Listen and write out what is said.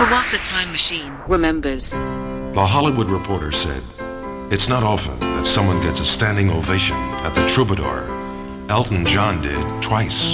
Kawatha Time Machine remembers. The Hollywood Reporter said, "It's not often that someone gets a standing ovation at the Troubadour. Elton John did twice."